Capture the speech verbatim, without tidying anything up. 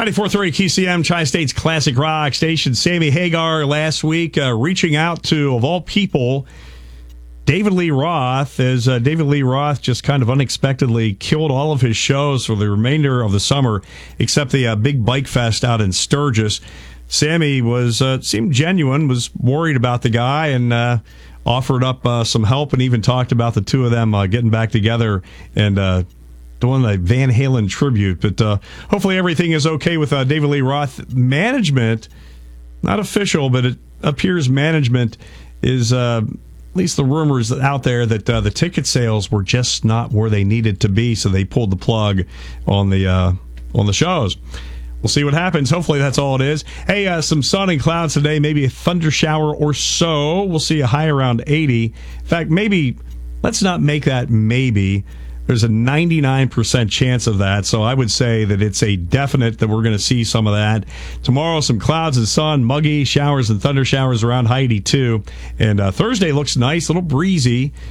ninety-four point three Q C M, Tri-State's Classic Rock Station. Sammy Hagar last week uh, reaching out to, of all people, David Lee Roth, as uh, David Lee Roth just kind of unexpectedly killed all of his shows for the remainder of the summer, except the uh, big bike fest out in Sturgis. Sammy was uh, seemed genuine, was worried about the guy, and uh, offered up uh, some help, and even talked about the two of them uh, getting back together and uh, doing a Van Halen tribute. But uh, hopefully everything is okay with uh, David Lee Roth. Management, not official, but it appears management is, uh, at least the rumors out there, that uh, the ticket sales were just not where they needed to be, so they pulled the plug on the uh, on the shows. We'll see what happens. Hopefully that's all it is. Hey, uh, some sun and clouds today, maybe a thunder shower or so. We'll see a high around eighty. In fact, maybe, let's not make that maybe. There's a ninety-nine percent chance of that, so I would say that it's a definite that we're going to see some of that. Tomorrow, some clouds and sun, muggy showers and thunder showers around high eighty-two. And uh, Thursday looks nice, a little breezy.